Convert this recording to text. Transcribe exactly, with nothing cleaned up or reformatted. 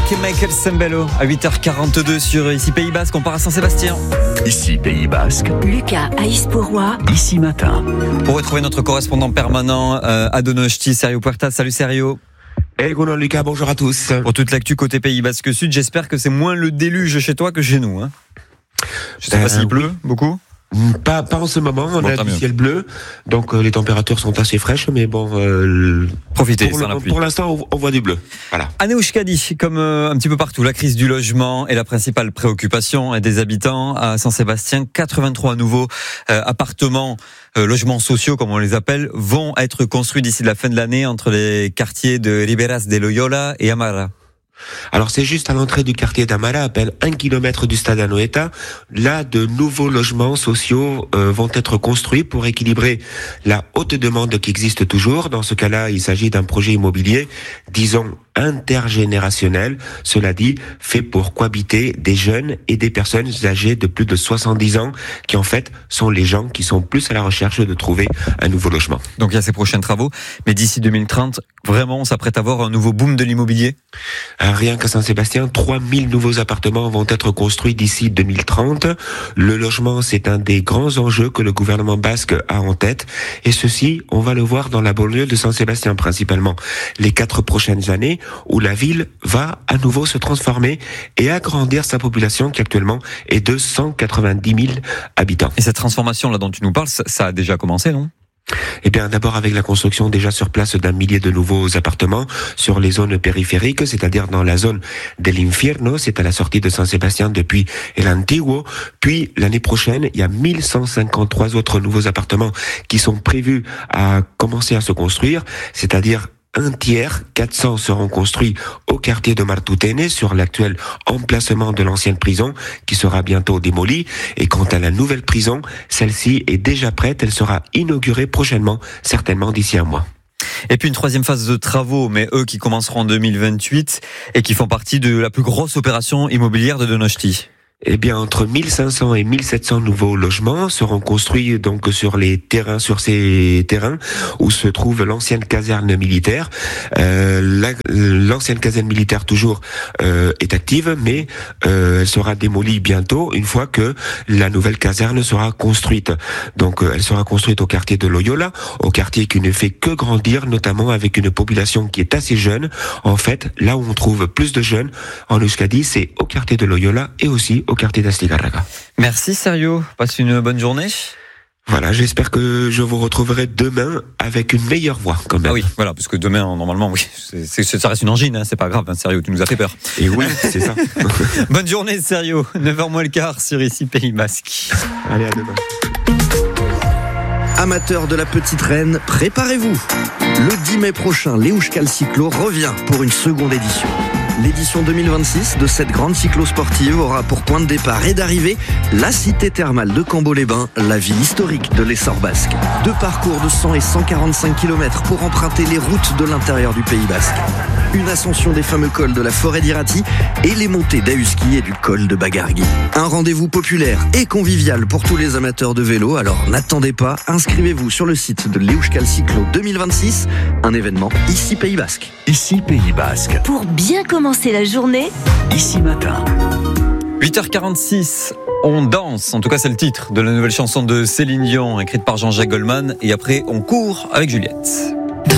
et Michael Sembello à huit heures quarante-deux sur Ici Pays Basque. On part à Saint-Sébastien. Ici Pays Basque. Lucas à Ispourois. Ici matin. Pour retrouver notre correspondant permanent euh, à Donosti, Sergio Puerta. Salut Sergio. Hey, bonjour Lucas, bonjour à tous. Pour toute l'actu côté Pays Basque Sud, j'espère que c'est moins le déluge chez toi que chez nous. Hein. Je sais euh, pas s'il pleut oui. beaucoup. Pas, pas en ce moment, on bon, a du mieux. ciel bleu, donc euh, les températures sont assez fraîches, mais bon, euh, profitez, pour, sans le, la pluie. Pour l'instant, on, on voit du bleu. Voilà. À Neuchâtel, comme euh, un petit peu partout, la crise du logement est la principale préoccupation des habitants. À Saint-Sébastien, quatre-vingt-trois nouveaux euh, appartements, euh, logements sociaux, comme on les appelle, vont être construits d'ici la fin de l'année entre les quartiers de Riberas de Loyola et Amara. Alors c'est juste à l'entrée du quartier d'Amara, à peine un kilomètre du stade Anoeta. Là, de nouveaux logements sociaux euh, vont être construits pour équilibrer la haute demande qui existe toujours. Dans ce cas-là, il s'agit d'un projet immobilier, disons, intergénérationnel. Cela dit, fait pour cohabiter des jeunes et des personnes âgées de plus de soixante-dix ans, qui en fait sont les gens qui sont plus à la recherche de trouver un nouveau logement. Donc il y a ces prochains travaux, mais d'ici deux mille trente, vraiment, on s'apprête à avoir un nouveau boom de l'immobilier ? Rien qu'à Saint-Sébastien, trois mille nouveaux appartements vont être construits d'ici deux mille trente. Le logement, c'est un des grands enjeux que le gouvernement basque a en tête. Et ceci, on va le voir dans la banlieue de Saint-Sébastien principalement. Les quatre prochaines années, où la ville va à nouveau se transformer et agrandir sa population qui actuellement est de cent quatre-vingt-dix mille habitants. Et cette transformation-là dont tu nous parles, ça a déjà commencé, non ? Eh bien, d'abord avec la construction déjà sur place d'un millier de nouveaux appartements sur les zones périphériques, c'est-à-dire dans la zone de l'Infierno, c'est à la sortie de Saint-Sébastien depuis El Antiguo. Puis, l'année prochaine, il y a mille cent cinquante-trois autres nouveaux appartements qui sont prévus à commencer à se construire, c'est-à-dire un tiers, quatre cents seront construits au quartier de Martutene, sur l'actuel emplacement de l'ancienne prison, qui sera bientôt démolie. Et quant à la nouvelle prison, celle-ci est déjà prête, elle sera inaugurée prochainement, certainement d'ici un mois. Et puis une troisième phase de travaux, mais eux qui commenceront en deux mille vingt-huit et qui font partie de la plus grosse opération immobilière de Donosti. Eh bien, entre mille cinq cents et mille sept cents nouveaux logements seront construits donc sur les terrains, sur ces terrains où se trouve l'ancienne caserne militaire. Euh, la, l'ancienne caserne militaire toujours euh, est active, mais euh, elle sera démolie bientôt une fois que la nouvelle caserne sera construite. Donc, euh, elle sera construite au quartier de Loyola, au quartier qui ne fait que grandir, notamment avec une population qui est assez jeune. En fait, là où on trouve plus de jeunes en Euskadi, c'est au quartier de Loyola et aussi au quartier d'Astigarraga. Merci Sergio, passe une bonne journée. Voilà, j'espère que je vous retrouverai demain avec une meilleure voix quand même. Ah oui, voilà, parce que demain, normalement, oui, c'est, c'est, ça reste une angine, hein, c'est pas grave, hein, Sergio, tu nous as fait peur. Et oui, c'est ça. Bonne journée Sergio, neuf heures moins le quart sur Ici Pays Basque. Allez, à demain. Amateurs de la petite reine, préparez-vous. Le dix mai prochain, l'Euskal Cyclo revient pour une seconde édition. L'édition deux mille vingt-six de cette grande cyclo-sportive aura pour point de départ et d'arrivée la cité thermale de Cambo-les-Bains, la ville historique de l'Essor basque. Deux parcours de cent et cent quarante-cinq kilomètres pour emprunter les routes de l'intérieur du Pays basque. Une ascension des fameux cols de la forêt d'Irati et les montées d'Ahuski et du col de Bagargui. Un rendez-vous populaire et convivial pour tous les amateurs de vélo, alors n'attendez pas, inscrivez-vous sur le site de l'Euskal Cyclo deux mille vingt-six, un événement Ici Pays Basque. Ici Pays Basque. Pour bien commencer la journée, Ici matin. huit heures quarante-six, on danse, en tout cas c'est le titre de la nouvelle chanson de Céline Dion, écrite par Jean-Jacques Goldman, et après on court avec Juliette.